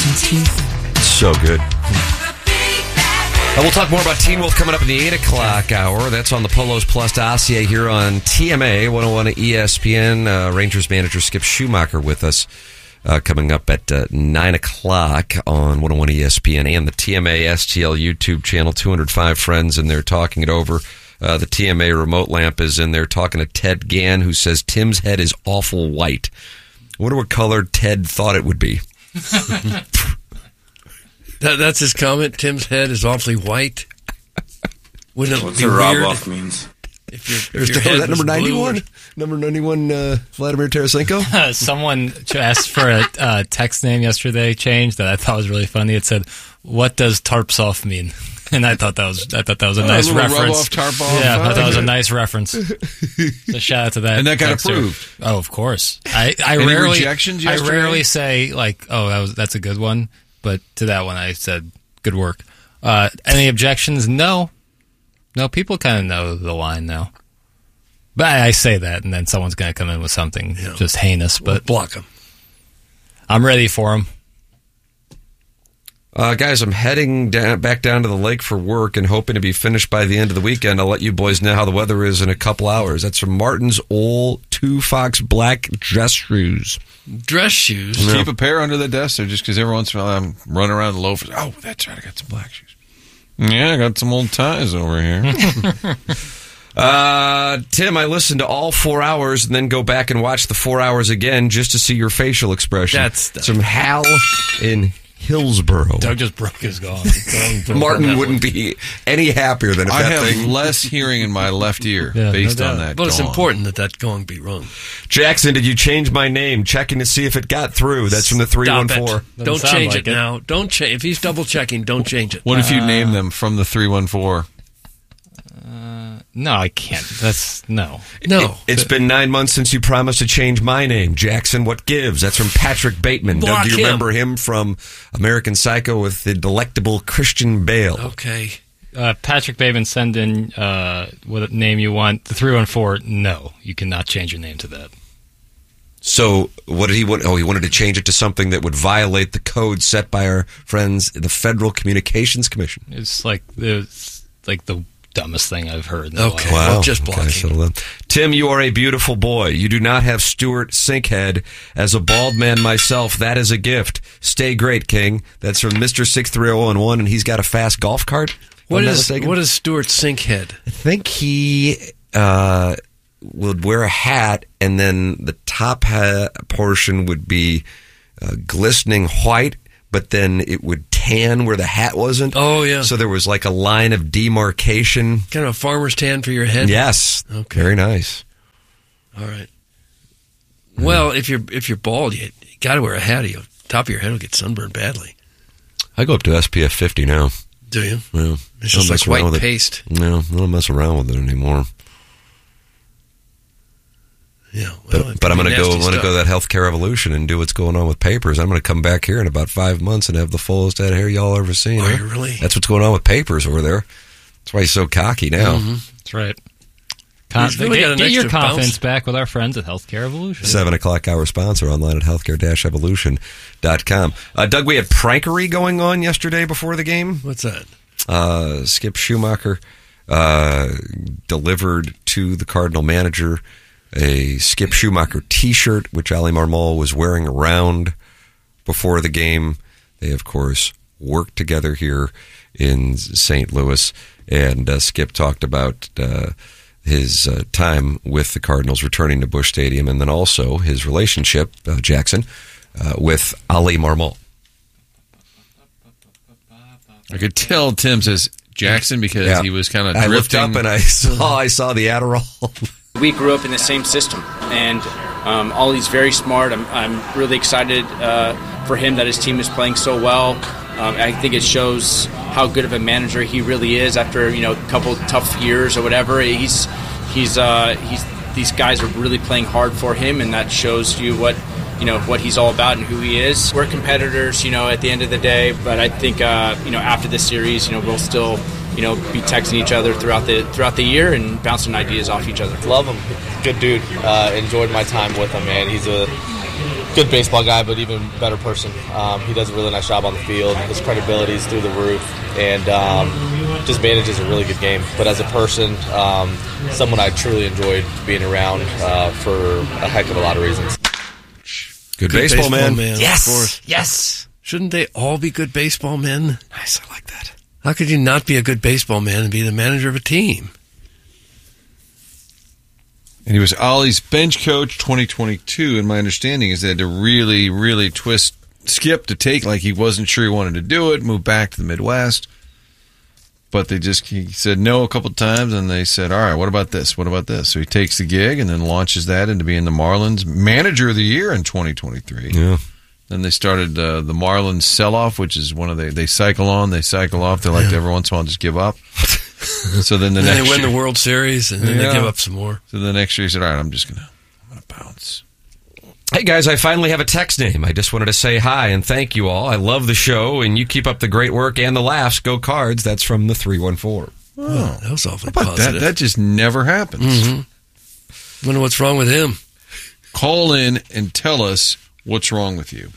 So good. We'll talk more about Teen Wolf coming up in the 8 o'clock hour. That's on the Polos Plus dossier here on TMA 101 ESPN. Rangers manager Skip Schumacher with us coming up at 9 o'clock on 101 ESPN and the TMA STL YouTube channel. 205 friends in there talking it over. The TMA remote lamp is in there talking to Ted Gann, who says Tim's head is awful white. I wonder what color Ted thought it would be. That's his comment. Tim's head is awfully white. Wouldn't it What's be a weird Rob-off means? If your Is head that was number 91? blue? Number 91, Vladimir Tarasenko? Someone asked for a text name yesterday change that I thought was really funny. It said, "What does Tarpsoff mean?" And I thought that was a nice reference. Tarp-off. Yeah, I thought that was a nice reference. So shout out to that. And that got texter. approved. Oh, of course. I Any rarely rejections I yesterday? rarely say like, "Oh, that's a good one," but to that one I said, "Good work." Any objections? No. People kind of know the line now. But I say that, and then someone's going to come in with something just heinous. But Block him. I'm ready for them. Guys, I'm heading back down to the lake for work and hoping to be finished by the end of the weekend. I'll let you boys know how the weather is in a couple hours. That's from Martin's old 2 Fox black dress shoes. Dress shoes. Keep a pair under the desk there just because every once in a while I'm running around the loafers. Oh, that's right. I got some black shoes. Yeah, I got some old ties over here. Tim, I listened to all 4 hours and then go back and watch the 4 hours again just to see your facial expression. That's from Hal in Hillsboro. Doug just broke his gong. Martin wouldn't be any happier than if I that have thing... less hearing in my left ear based on that. But it's gong. important that gong be rung. Jackson, did you change my name? Checking to see if it got through. That's from the 314. Stop it. Don't change it now. Don't change. If he's double checking, don't change it. What if you name them from the 314? No, I can't. That's no. It's been 9 months since you promised to change my name. Jackson, what gives? That's from Patrick Bateman. Block Do you him. remember him from American Psycho with the delectable Christian Bale? Okay. Patrick Bateman, send in what name you want. The 314, no. You cannot change your name to that. So what did he want? Oh, he wanted to change it to something that would violate the code set by our friends, the Federal Communications Commission. It's like the dumbest thing I've heard. In a Okay. while. Well, just blocking. So, Tim, you are a beautiful boy. You do not have Stuart Sinkhead. As a bald man myself, that is a gift. Stay great, King. That's from Mr. 63001, and he's got a fast golf cart. What is Stuart Sinkhead? I think he would wear a hat, and then the top portion would be glistening white, but then it would tan where the hat wasn't. Oh, yeah. So there was like a line of demarcation. Kind of a farmer's tan for your head? Yes. Okay. Very nice. All right. Well, if you're bald, you got to wear a hat. The top of your head will get sunburned badly. I go up to SPF 50 now. Do you? Yeah. It's just like white paste. No, I don't mess around with it anymore. Yeah, well, but I'm going to go. I'm going to stuff. go that healthcare evolution and do what's going on with papers. I'm going to come back here in about 5 months and have the fullest head of hair y'all ever seen. Are you really? That's what's going on with papers over there. That's why he's so cocky now. Mm-hmm. That's right. He's really got an Get your extra confidence bounce. back with our friends at Healthcare Evolution. 7 o'clock hour sponsor online at healthcare-evolution.com. Doug, we had prankery going on yesterday before the game. What's that? Skip Schumacher delivered to the Cardinal manager a Skip Schumacher T-shirt, which Ali Marmol was wearing around before the game. They, of course, worked together here in St. Louis, and Skip talked about his time with the Cardinals, returning to Busch Stadium, and then also his relationship, Jackson, with Ali Marmol. I could tell Tim says Jackson because he was kind of drifting. I looked up and I saw the Adderall. We grew up in the same system, and Ollie's very smart. I'm really excited for him that his team is playing so well. I think it shows how good of a manager he really is after a couple tough years or whatever. These guys are really playing hard for him, and that shows you what he's all about and who he is. We're competitors, at the end of the day, but I think after this series, we'll still be texting each other throughout the year and bouncing ideas off each other. Love him. Good dude. Enjoyed my time with him, man. He's good baseball guy, but even better person. He does a really nice job on the field. His credibility is through the roof, and just manages a really good game. But as a person, someone I truly enjoyed being around for a heck of a lot of reasons. Good baseball man. Yes. Of course. Yes. Shouldn't they all be good baseball men? Nice. I like that. How could you not be a good baseball man and be the manager of a team? And he was Ollie's bench coach 2022, and my understanding is they had to really, really skip to take, like he wasn't sure he wanted to do it, move back to the Midwest. But he said no a couple times, and they said, all right, what about this? What about this? So he takes the gig and then launches that into being the Marlins Manager of the Year in 2023. Yeah. Then they started the Marlins sell-off, which is one of they cycle on, they cycle off. They like to every once in a while just give up. So then they win the World Series, and then they give up some more. So the next year he said, all right, I'm gonna bounce. Hey, guys, I finally have a text name. I just wanted to say hi and thank you all. I love the show, and you keep up the great work and the laughs. Go Cards. That's from the 314. Oh, that was awfully How about positive. That just never happens. Mm-hmm. Wonder what's wrong with him. Call in and tell us what's wrong with you.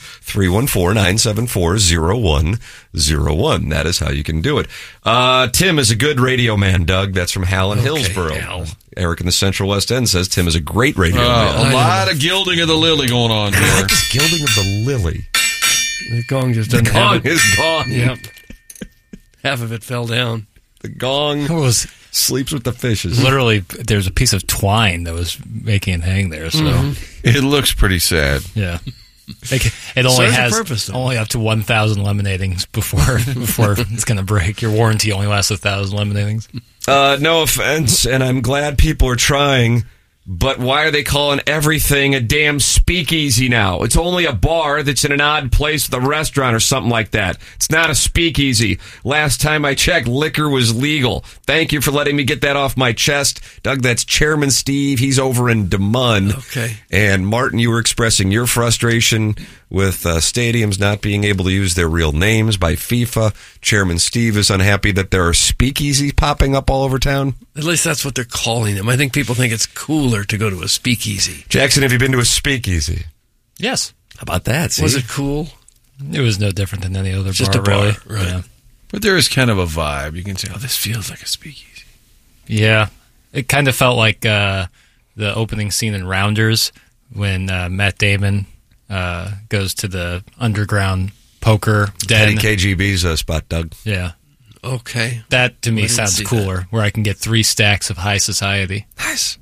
314-974-0101. That is how you can do it. Tim is a good radio man, Doug. That's from Hal in Hillsboro. Hal. Eric in the Central West End says Tim is a great radio man. A lot of gilding of the lily going on I here. like this gilding of the lily. The gong just The doesn't gong have it. is gone. Yep. Half of it fell down. The gong It was sleeps with the fishes. literally, there's a piece of twine that was making it hang there. So, It looks pretty sad. yeah. It only Serves a has purpose, though. only up to 1,000 lemonadings before it's going to break. Your warranty only lasts 1,000 lemonadings. No offense, and I'm glad people are trying, but why are they calling everything a damn speakeasy now? It's only a bar that's in an odd place with a restaurant or something like that. It's not a speakeasy. Last time I checked, liquor was legal. Thank you for letting me get that off my chest. Doug, that's Chairman Steve. He's over in Des Moines. Okay. And Martin, you were expressing your frustration with stadiums not being able to use their real names by FIFA. Chairman Steve is unhappy that there are speakeasies popping up all over town. At least that's what they're calling them. I think people think it's cooler to go to a speakeasy. Jackson, have you been to a speakeasy? Yes. How about that? See? Was it cool? It was no different than any other Just bar, a bar, really. right. Yeah. But there is kind of a vibe. You can say, oh, this feels like a speakeasy. Yeah. It kind of felt like the opening scene in Rounders when Matt Damon goes to the underground poker den. Teddy KGB's spot, Doug. Yeah. Okay. That, to me, didn't sounds see cooler, where I can get 3 stacks of high society. Nice.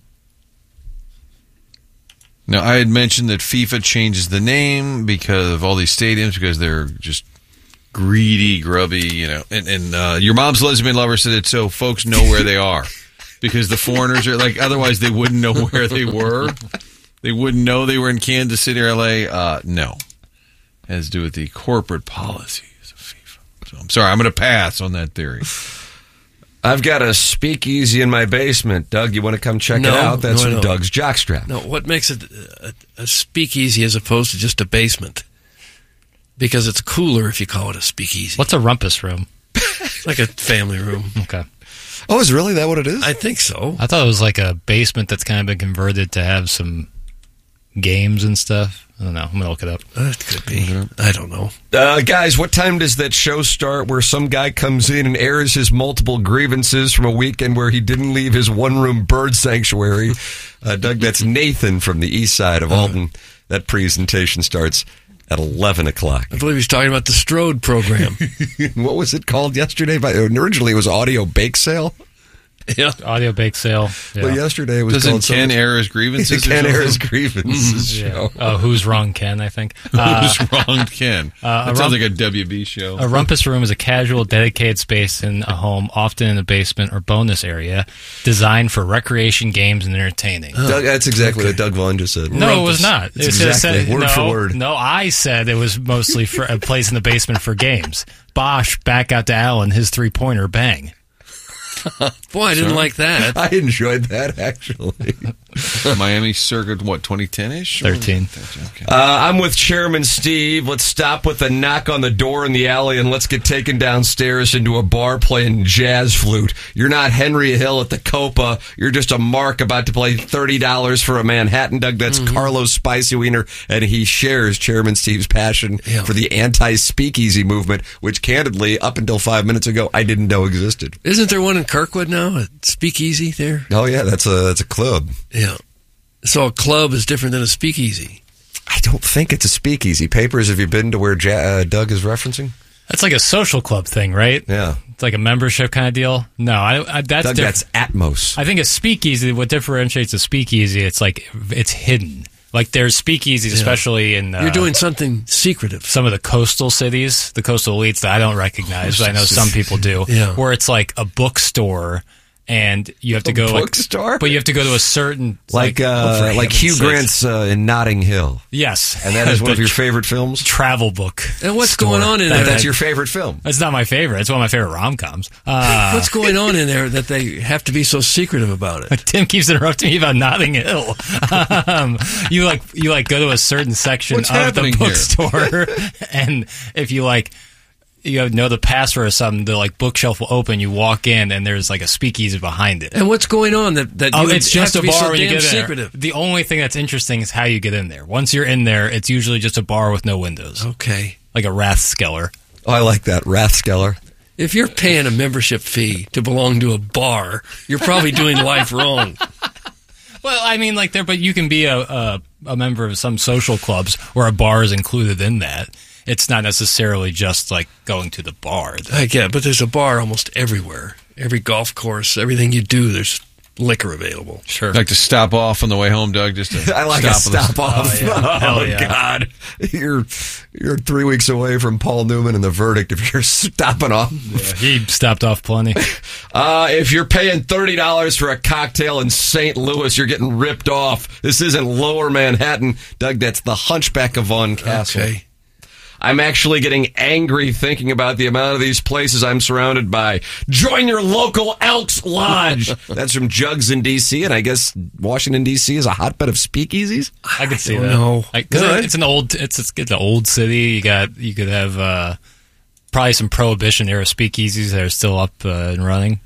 Now, I had mentioned that FIFA changes the name because of all these stadiums, because they're just greedy, grubby, you know. And your mom's lesbian lover said it so folks know where they are. Because the foreigners are like, otherwise they wouldn't know where they were. They wouldn't know they were in Kansas City or LA. No. It has to do with the corporate policies of FIFA. So I'm sorry, I'm going to pass on that theory. I've got a speakeasy in my basement. Doug, you want to come check it out? That's I from don't. Doug's Jockstrap. No, what makes it a speakeasy as opposed to just a basement? Because it's cooler if you call it a speakeasy. What's a rumpus room? It's like a family room. Okay. Oh, is really that what it is? I think so. I thought it was like a basement that's kind of been converted to have some games and stuff. I don't know. I'm going to look it up. That could be. I don't know. Guys, what time does that show start where some guy comes in and airs his multiple grievances from a weekend where he didn't leave his one-room bird sanctuary? Doug, that's Nathan from the east side of Alton. That presentation starts at 11 o'clock. I believe he's talking about the Strode program. What was it called yesterday? Originally, it was Audio Bake Sale. Yeah. Audio bake sale. Yeah. Well, yesterday it was Doesn't called Ken air his grievances? Ken or air his something? grievances Yeah. show. Oh, Who's Wrong, Ken, I think. Who's wronged Ken? That sounds like a WB show. A rumpus room is a casual, dedicated space in a home, often in a basement or bonus area, designed for recreation, games, and entertaining. Doug, that's exactly what Doug Vaughn just said. No, it was not. It's It said- exactly word no, for word. No, I said it was mostly for a place in the basement for games. Bosch back out to Allen, his 3-pointer, bang. Boy, I didn't like that. I enjoyed that, actually. Miami circa, what, 2010-ish? 13. Okay. I'm with Chairman Steve. Let's stop with a knock on the door in the alley and let's get taken downstairs into a bar playing jazz flute. You're not Henry Hill at the Copa. You're just a mark about to play $30 for a Manhattan, Doug. That's Carlos Spicy Wiener, and he shares Chairman Steve's passion for the anti-speakeasy movement, which candidly, up until 5 minutes ago, I didn't know existed. Isn't there one in Kirkwood now? A speakeasy there? Oh, yeah, that's a club. Yeah. So a club is different than a speakeasy. I don't think it's a speakeasy. Papers, have you been to where Doug is referencing? That's like a social club thing, right? Yeah. It's like a membership kind of deal. No, that's Doug, that's Atmos. I think a speakeasy, what differentiates a speakeasy, it's like it's hidden. Like there's speakeasies, especially in You're doing something secretive. some of the coastal cities, the coastal elites that I don't recognize, but I know some people do. Yeah. Where it's like a bookstore, and you have to go bookstore? but you have to go to a certain Like Hugh heaven's Grant's in Notting Hill. yes, And that is one of The your favorite films? travel book. And what's store. going on in there? That's your favorite film. It's not my favorite. It's one of my favorite rom-coms. What's going on in there that they have to be so secretive about it? Tim keeps interrupting me about Notting Hill. You go to a certain section What's of the happening here? bookstore, and if you know the password or something, the bookshelf will open. You walk in, and there's like a speakeasy behind it. And what's going on that you would It's just have a to be bar so when you damn get there. secretive? The only thing that's interesting is how you get in there. Once you're in there, it's usually just a bar with no windows, Okay. like a Rathskeller. Oh, I like that. Rathskeller. If you're paying a membership fee to belong to a bar, you're probably doing life wrong. Well, I mean, but you can be a member of some social clubs where a bar is included in that. It's not necessarily just like going to the bar. I get it, but there's a bar almost everywhere. Every golf course, everything you do, there's liquor available. Sure. Like to stop off on the way home, Doug? Just to I like stop a stop off. Oh, yeah. Hell yeah. God. You're 3 weeks away from Paul Newman and the verdict if you're stopping off. He stopped off plenty. If you're paying $30 for a cocktail in St. Louis, you're getting ripped off. This isn't Lower Manhattan. Doug, that's the Hunchback of Von Castle. Okay. I'm actually getting angry thinking about the amount of these places I'm surrounded by. Join your local Elks Lodge. That's from Jugs in D.C., and I guess Washington, D.C. is a hotbed of speakeasies. I could see don't that. know. Because it's an old city. You could have probably some Prohibition era speakeasies that are still up and running.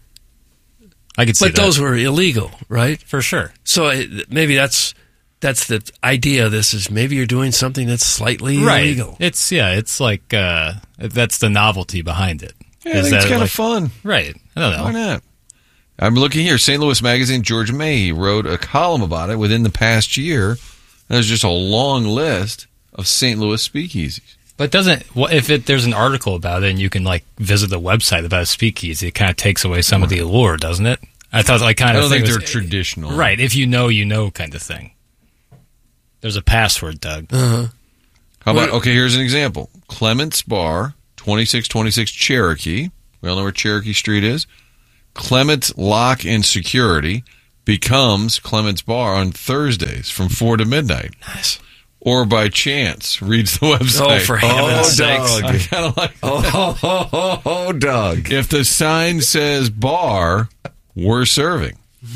I could see But that. those were illegal, right? For sure. So maybe that's the idea of this is maybe you're doing something that's slightly illegal. It's like that's the novelty behind it. Yeah, I think it's kind of fun. Right. I don't know. Why not? I'm looking here. St. Louis Magazine, George May wrote a column about it within the past year. There's just a long list of St. Louis speakeasies. But there's an article about it and you can visit the website about a speakeasy, it kind of takes away some of the allure, doesn't it? I thought I don't think they're traditional. Right. If you know kind of thing. There's a password, Doug. How about, here's an example. Clement's Bar, 2626 Cherokee. We all know where Cherokee Street is. Clement's Lock and Security becomes Clement's Bar on Thursdays from 4 to midnight. Nice. Or by chance, reads the website. Oh, for heaven's sakes. Doug. I kind of like Oh, Doug. if the sign says bar, we're serving.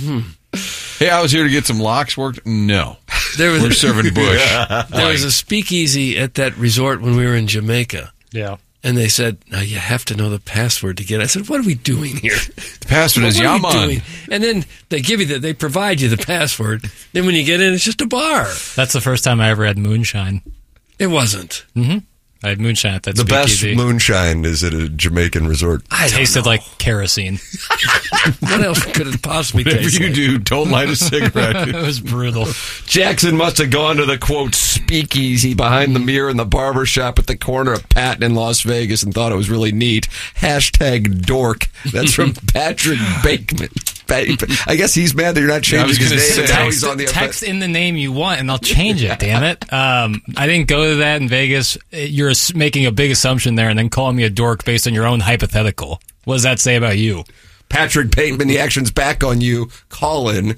Hey, I was here to get some locks worked. No. We're serving bush. There was a speakeasy at that resort when we were in Jamaica. Yeah. And they said, "Now you have to know the password to get." I said, "What are we doing here?" The password is What are we Yaman. doing? And then they they provide you the password. Then when you get in, it's just a bar. That's the first time I ever had moonshine. It wasn't. I had moonshine at that The best speakeasy. moonshine is at a Jamaican resort. I don't Tasted know. like kerosene. What else could it possibly Whatever taste you like? do, don't light a cigarette. It was brutal. Jackson must have gone to the, quote, speakeasy behind the mirror in the barber shop at the corner of Patton in Las Vegas and thought it was really neat. Hashtag dork. That's from Patrick Bateman. I guess he's mad that you're not changing his gonna name. say, and now he's on the Text in the name you want, and I'll change it. Damn it! I didn't go to that in Vegas. You're making a big assumption there, and then calling me a dork based on your own hypothetical. What does that say about you? Patrick Bateman, the action's back on you. Call in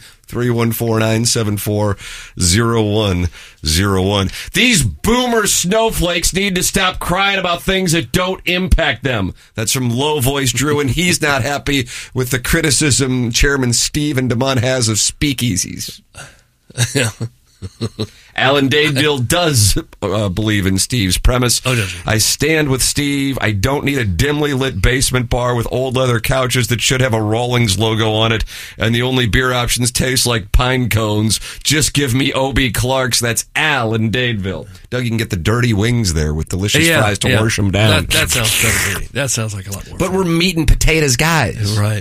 314-974-0101. These boomer snowflakes need to stop crying about things that don't impact them. That's from Low Voice Drew, and he's not happy with the criticism Chairman Steve and DeMont has of speakeasies. Yeah. Alan Dadeville does believe in Steve's premise. Oh, does he? I stand with Steve. I don't need a dimly lit basement bar with old leather couches that should have a Rawlings logo on it, and the only beer options taste like pine cones. Just give me O.B. Clark's. That's Alan Dadeville. Doug, you can get the dirty wings there with delicious fries to wash them down. That sounds better to me. That sounds like a lot more But fun. we're meat and potatoes guys. Right.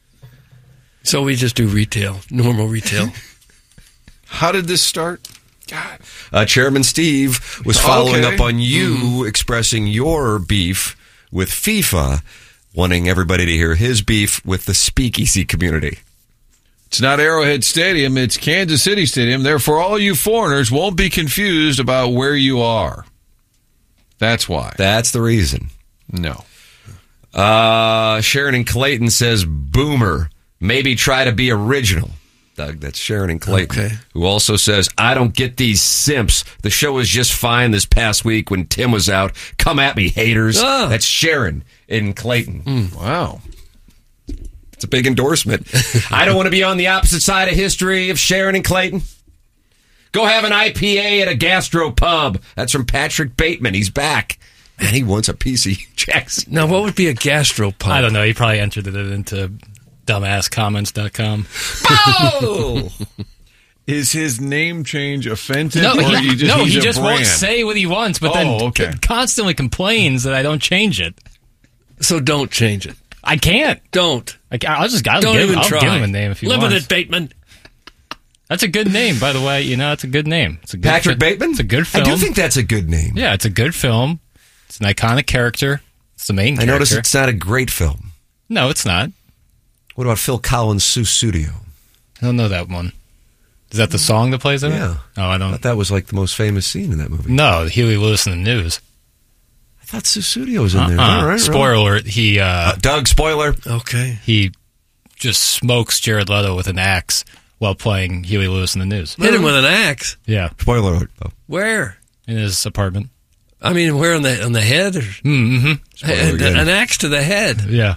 So we just do retail, normal retail. How did this start? Chairman Steve was following up on you expressing your beef with FIFA, wanting everybody to hear his beef with the speakeasy community. It's not Arrowhead Stadium, it's Kansas City Stadium. Therefore, all you foreigners won't be confused about where you are. That's why. That's the reason. No. Sharon in Clayton says, boomer, maybe try to be original. Doug, that's Sharon in Clayton, Okay. who also says, I don't get these simps. The show was just fine this past week when Tim was out. Come at me, haters. Ah. That's Sharon in Clayton. Wow. It's a big endorsement. I don't want to be on the opposite side of history of Sharon and Clayton. Go have an IPA at a gastro pub. That's from Patrick Bateman. He's back. Man, he wants a PC Jackson. Now, what would be a gastropub? I don't know. He probably entered it into dumbasscomments.com. Oh! Is his name change offensive? No, or he he's a just won't brand? say what he wants, but Oh, then okay. constantly complains that I don't change it. So don't change it. I can't. Don't. I'll Don't give, even I'll try. give him a name if he Live wants. with it, Bateman. That's a good name, by the way. You know, it's a good name. It's a good Patrick Bateman? It's a good film. I do think that's a good name. Yeah, it's a good film. It's an iconic character. It's the main I character. notice it's not a great film. No, it's not. What about Phil Collins' Susudio? I don't know that one. Is that the song that plays in it? Yeah. Oh, I I don't. thought that was like the most famous scene in that movie. No, Huey Lewis in the News. I thought Susudio was in there. All right, Spoiler alert, Doug, spoiler. Okay. he just smokes Jared Leto with an axe while playing Huey Lewis in the News. Hit him with an axe. Yeah, Spoiler alert. Oh. Where? in his apartment. I mean, where on the head? Or, Spoiler again. an axe to the head. Yeah.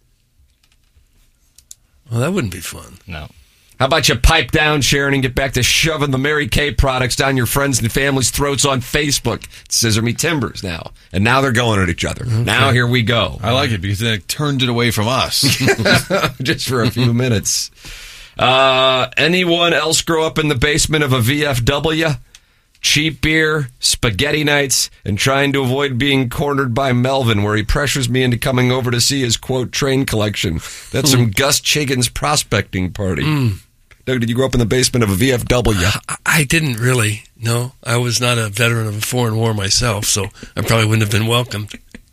Well, that wouldn't be fun. No. How about you pipe down, Sharon, and get back to shoving the Mary Kay products down your friends and family's throats on Facebook? It's Scissor Me Timbers now. And now they're going at each other. Now here we go. I like it because then it turned it away from us. Just for a few minutes. Anyone else grow up in the basement of a VFW? Cheap beer, spaghetti nights, and trying to avoid being cornered by Melvin, where he pressures me into coming over to see his, quote, train collection. That's from Gus Chigan's prospecting party. Doug, did you grow up in the basement of a VFW? I didn't really. No, I was not a veteran of a foreign war myself, so I probably wouldn't have been welcomed.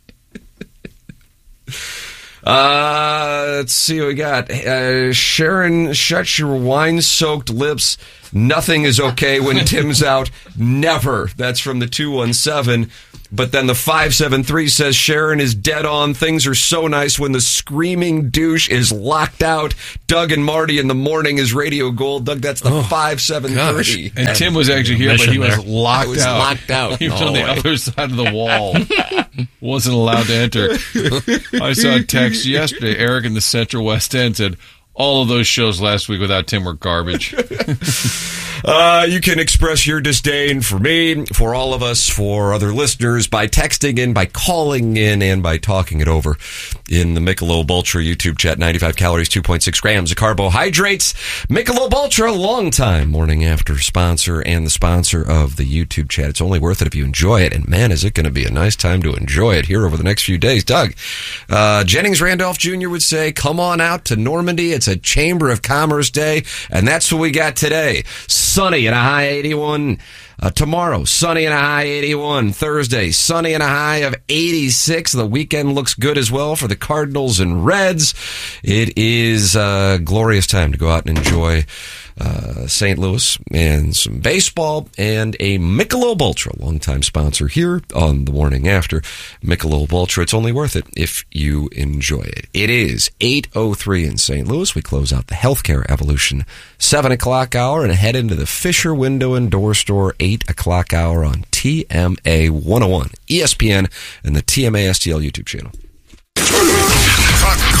Let's see what we got. Sharon, shut your wine-soaked lips. Nothing is okay when Tim's out. Never. That's from the 217. But then the 573 says Sharon is dead on. Things are so nice when the screaming douche is locked out. Doug and Marty in the morning is Radio Gold. Doug, that's the 573. And Tim was actually here, but he was locked I was out. locked out. He was all on the the way. other side of the wall. Wasn't allowed to enter. I saw a text yesterday. Eric in the Central West End said, all of those shows last week without Tim were garbage. You can express your disdain for me, for all of us, for other listeners by texting in, by calling in, and by talking it over in the Michelob Ultra YouTube chat. 95 calories, 2.6 grams of carbohydrates. Michelob Ultra, longtime morning after sponsor and the sponsor of the YouTube chat. It's only worth it if you enjoy it. And man, is it going to be a nice time to enjoy it here over the next few days. Doug, Jennings Randolph Jr. would say, come on out to Normandy. It's a Chamber of Commerce day. And that's what we got today. Sunny and a high 81. Tomorrow, sunny and a high 81. Thursday, sunny and a high of 86. The weekend looks good as well for the Cardinals and Reds. It is a glorious time to go out and enjoy St. Louis and some baseball and a Michelob Ultra, longtime sponsor here on the morning after. Michelob Ultra, it's only worth it if you enjoy it. It is 8:03 in St. Louis. We close out the Healthcare Evolution 7 o'clock hour and head into the Fisher Window and Door Store 8 o'clock hour on TMA 101, ESPN, and the TMA STL YouTube channel. Truck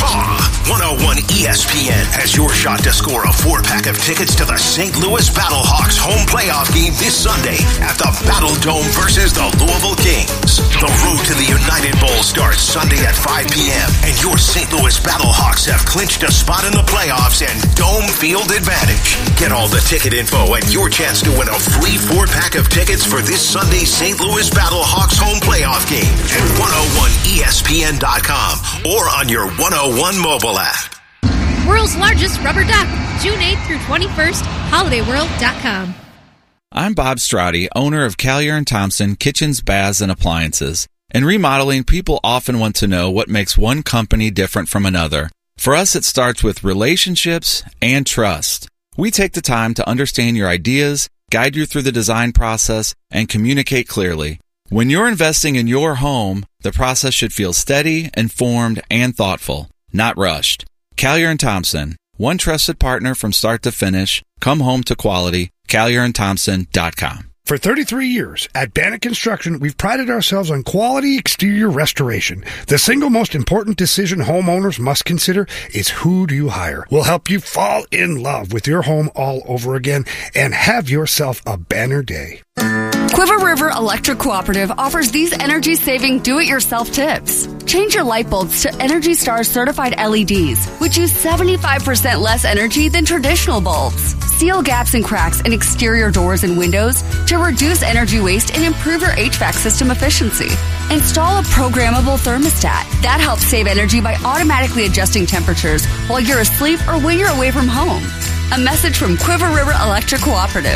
Caw. 101 ESPN has your shot to score a 4-pack of tickets to the St. Louis Battlehawks home playoff game this Sunday at the Battle Dome versus the Louisville Kings. The road to the United Bowl starts Sunday at 5 p.m. and your St. Louis Battlehawks have clinched a spot in the playoffs and dome field advantage. Get all the ticket info and your chance to win a free 4-pack of tickets for this Sunday's St. Louis Battlehawks home playoff game at 101ESPN.com or on your 101 mobile app. World's largest rubber duck, June 8th through 21st, holidayworld.com. I'm Bob Strati, owner of Callier & Thompson Kitchens, Baths, and Appliances. In remodeling, people often want to know what makes one company different from another. For us, it starts with relationships and trust. We take the time to understand your ideas, guide you through the design process, and communicate clearly. When you're investing in your home, the process should feel steady, informed, and thoughtful, not rushed. Callier & Thompson, one trusted partner from start to finish. Come home to quality. CallierandThompson.com. For 33 years, at Bannock Construction, we've prided ourselves on quality exterior restoration. The single most important decision homeowners must consider is who do you hire. We'll help you fall in love with your home all over again and have yourself a banner day. Quiver River Electric Cooperative offers these energy-saving do-it-yourself tips. Change your light bulbs to Energy Star certified LEDs, which use 75% less energy than traditional bulbs. Seal gaps and cracks in exterior doors and windows to reduce energy waste and improve your HVAC system efficiency. Install a programmable thermostat. That helps save energy by automatically adjusting temperatures while you're asleep or when you're away from home. A message from Quiver River Electric Cooperative.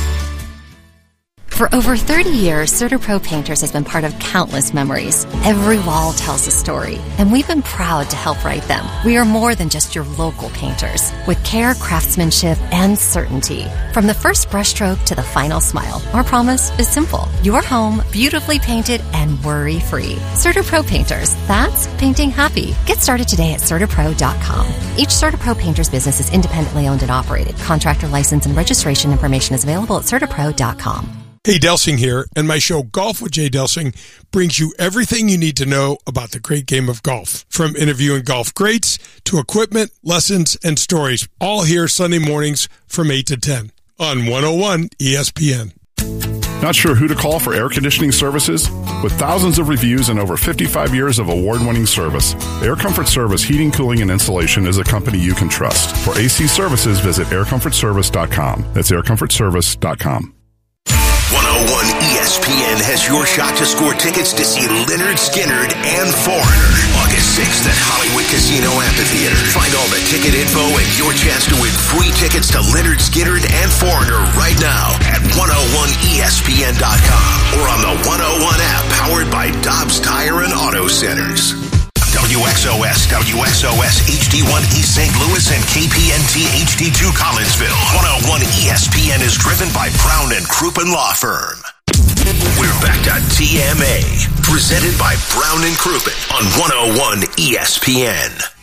For over 30 years, CertaPro Painters has been part of countless memories. Every wall tells a story, and we've been proud to help write them. We are more than just your local painters, with care, craftsmanship, and certainty. From the first brushstroke to the final smile, our promise is simple. Your home, beautifully painted and worry-free. CertaPro Painters, that's painting happy. Get started today at CertaPro.com. Each CertaPro Painters business is independently owned and operated. Contractor license and registration information is available at CertaPro.com. Hey, Delsing here, and my show Golf with Jay Delsing brings you everything you need to know about the great game of golf. From interviewing golf greats to equipment, lessons, and stories, all here Sunday mornings from 8 to 10 on 101 ESPN. Not sure who to call for air conditioning services? With thousands of reviews and over 55 years of award-winning service, Air Comfort Service Heating, Cooling, and Insulation is a company you can trust. For AC services, visit aircomfortservice.com. That's aircomfortservice.com. 101 ESPN has your shot to score tickets to see Lynyrd Skynyrd and Foreigner August 6th at Hollywood Casino Amphitheater. Find all the ticket info and your chance to win free tickets to Lynyrd Skynyrd and Foreigner right now at 101ESPN.com or on the 101 app powered by Dobbs Tire and Auto Centers. WXOS, WXOS HD1 East St. Louis and KPNT HD2 Collinsville. 101 ESPN is driven by Brown and Crouppen Law Firm. We're back to TMA, presented by Brown and Crouppen on 101 ESPN.